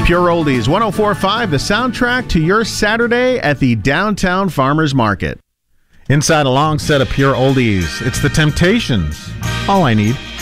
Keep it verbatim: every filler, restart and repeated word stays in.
Pure Oldies, one oh four point five, the soundtrack to your Saturday at the Downtown Farmers Market. Inside a long set of Pure Oldies, it's The Temptations, All I Need.